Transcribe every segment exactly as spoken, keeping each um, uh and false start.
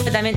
Yo también.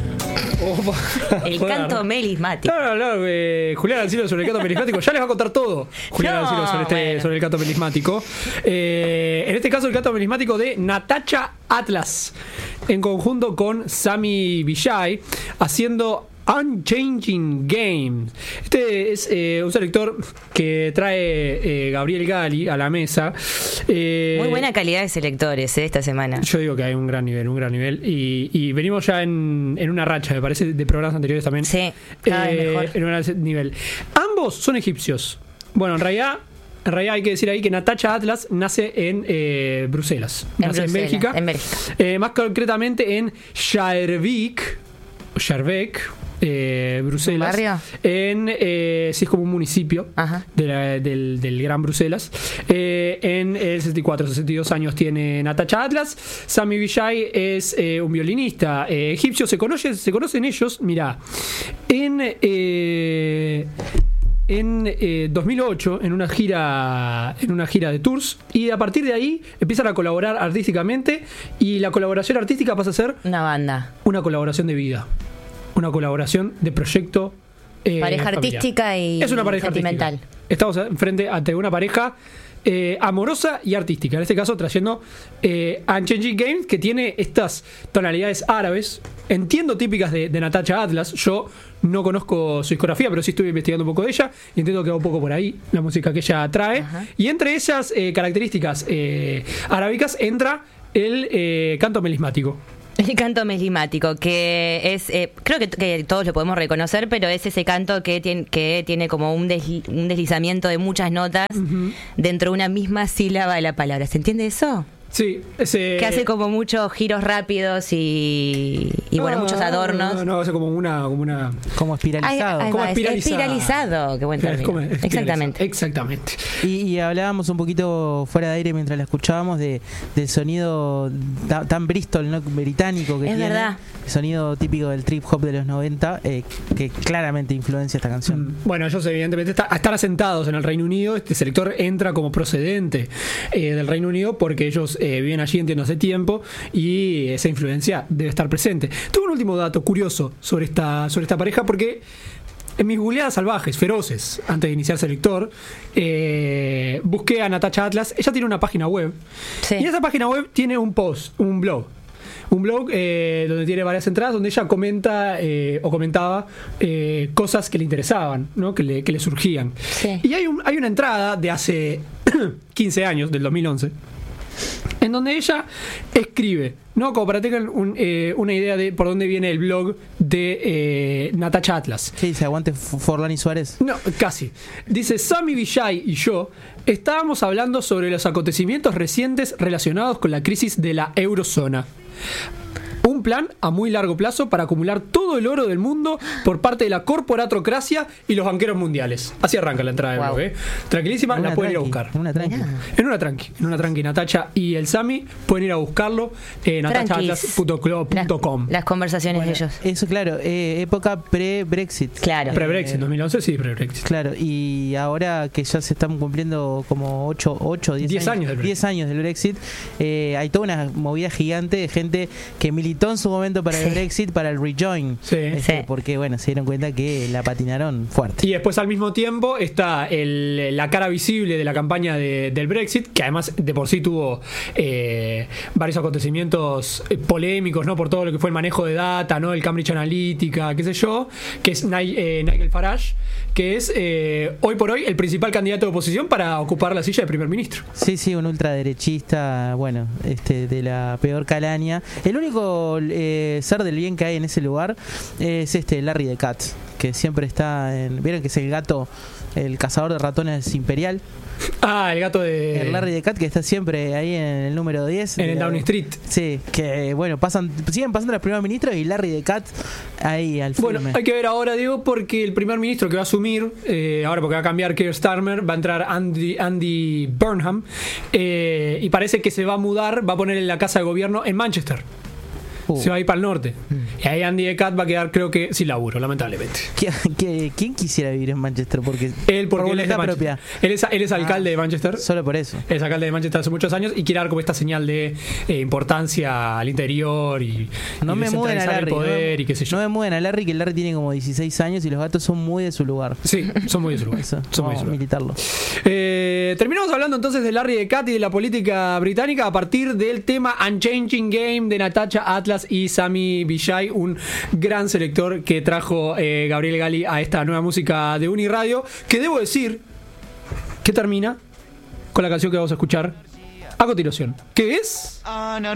Opa. El canto melismático. No, no, no, eh, Julián Alcilo sobre el canto melismático. Ya les va a contar todo Julián No, Alcilo sobre, este, bueno. sobre el canto melismático. Eh, en este caso, el canto melismático de Natacha Atlas, en conjunto con Sami Vijay, haciendo Unchanging Game. Este es eh, un selector que trae eh, Gabriel Gali a la mesa. Eh, Muy buena calidad de selectores eh, esta semana. Yo digo que hay un gran nivel, un gran nivel. Y, y venimos ya en, en una racha, me parece, de programas anteriores también. Sí, cada vez Eh, mejor. en un gran nivel. Ambos son egipcios. Bueno, en realidad... En realidad hay que decir ahí que Natacha Atlas nace en eh, Bruselas. En nace Bruselas, en Bélgica. en Bélgica. Eh, más concretamente en Schaerbeek. Schaerbeek. Eh, Bruselas. ¿Un barrio? En, eh, sí, es como un municipio Ajá. de la- del, del Gran Bruselas. Eh, en el sesenta y cuatro, sesenta y dos años tiene Natacha Atlas. Sami Vijay es eh, un violinista eh, egipcio. Se, conoce, se conocen ellos, mirá, en... Eh, en eh, dos mil ocho en una gira en una gira de tours, y a partir de ahí empiezan a colaborar artísticamente, y la colaboración artística pasa a ser Una banda. una colaboración de vida, una colaboración de proyecto eh, Pareja familiar. artística y Es una pareja sentimental. artística. Estamos frente ante una pareja eh, amorosa y artística, en este caso trayendo eh, Unchanging Games, que tiene estas tonalidades árabes, entiendo típicas de, de Natacha Atlas. Yo no conozco su discografía, pero sí estuve investigando un poco de ella y entiendo que va un poco por ahí la música que ella trae. Ajá. Y entre esas eh, características eh, arábicas entra el eh, canto melismático. El canto melismático, que es, eh, creo que, que todos lo podemos reconocer, pero es ese canto que tiene, que tiene como un, desli- un deslizamiento de muchas notas dentro de una misma sílaba de la palabra. ¿Se entiende eso? Sí, ese... Que hace como muchos giros rápidos y, y bueno, No, muchos adornos. No, no, hace como una... Como una Como espiralizado. Ahí- ahí como va, es espiralizado. espiralizado, qué buen Es término. como espiralizado. Exactamente. Exactamente. Y, y hablábamos un poquito fuera de aire mientras la escuchábamos de, del sonido ta- tan Bristol, ¿no? Británico que Es tiene. verdad. El sonido típico del trip hop de los noventa, eh, que claramente influencia esta canción. Bueno, ellos evidentemente está- están asentados en el Reino Unido. Este selector entra como procedente eh, del Reino Unido porque ellos eh, viven allí, entiendo, hace tiempo, y esa influencia debe estar presente. Tuve un último dato curioso sobre esta, sobre esta pareja, porque en mis googleadas salvajes, feroces, antes de iniciar Selector, eh, busqué a Natacha Atlas. Ella tiene una página web. Sí. Y esa página web tiene un post, un blog. Un blog eh, donde tiene varias entradas, donde ella comenta eh, o comentaba eh, cosas que le interesaban, ¿no? que, le, que le surgían. Sí. Y hay, un, hay una entrada de hace quince años, del dos mil once, en donde ella escribe, ¿no? Como para que tengan un, eh, una idea de por dónde viene el blog de eh, Natacha Atlas. ¿Qué dice? Aguante F- Forlán y Suárez. No, casi. Dice: Sami Vijay y yo estábamos hablando sobre los acontecimientos recientes relacionados con la crisis de la eurozona. Un plan a muy largo plazo para acumular todo el oro del mundo por parte de la corporatocracia y los banqueros mundiales. Así arranca la entrada del Wow. blog, ¿eh? Tranquilísima, Una la pueden ir a tranqui, buscar. Una tranqui. Mirá. En una tranqui, en una tranqui, Natacha y el Sami pueden ir a buscarlo en natacha atlas punto com. Las, las conversaciones Bueno, de ellos. eso, claro, eh, época pre-Brexit. Claro. Pre-Brexit, dos mil once, sí, pre-Brexit. Claro, y ahora que ya se están cumpliendo como ocho, ocho, diez diez años del Brexit. diez años del Brexit, eh, hay toda una movida gigante de gente que militó en su momento para Sí. el Brexit, para el rejoin. Sí. Este, Sí. Porque, bueno, se dieron cuenta que la patinaron fuerte. Y después, al mismo tiempo, está el, la cara visible de la campaña de- del Brexit, que además de por sí tuvo eh, varios acontecimientos eh, polémicos, ¿no? Por todo lo que fue el manejo de data, ¿no? El Cambridge Analytica, qué sé yo, que es Ni- eh, Nigel Farage, que es eh, hoy por hoy el principal candidato de oposición para ocupar la silla de primer ministro. Sí, sí, un ultraderechista, bueno, este, de la peor calaña. El único eh, ser del bien que hay en ese lugar es este Larry the Cat, que siempre está en... ¿Vieron que es el gato, el cazador de ratones imperial? Ah, el gato de... El Larry the Cat, que está siempre ahí en el número diez. en el De la- Downing Street. Sí, que bueno, pasan siguen pasando los primeros ministros y Larry the Cat ahí al Bueno, firme. hay que ver ahora, Diego, porque el primer ministro que va a asumir, eh, ahora porque va a cambiar Keir Starmer, va a entrar Andy, Andy Burnham, eh, y parece que se va a mudar, va a poner en la casa de gobierno en Manchester. Uh. Se va a ir para el norte. Mm. Y ahí Andy de Cat va a quedar, creo que, sin laburo, lamentablemente. ¿Qué, qué, ¿Quién quisiera vivir en Manchester? Porque él, porque por él es, de propia. él es él es alcalde ah, de Manchester. Solo por eso. Es alcalde de Manchester hace muchos años y quiere dar como esta señal de eh, importancia al interior y, no y me muden a Larry, el poder no, y qué sé yo. No me muden a Larry, que Larry tiene como dieciséis años y los gatos son muy de su lugar. Sí, son muy de su lugar. Eso, son vamos muy a militarlo. Eh, terminamos hablando entonces de Larry de Cat y de la política británica a partir del tema Unchanging Game de Natasha Atlas y Sami Vijay, un gran selector que trajo eh, Gabriel Gali a esta nueva música de Uniradio, que debo decir que termina con la canción que vamos a escuchar a continuación, que es... On a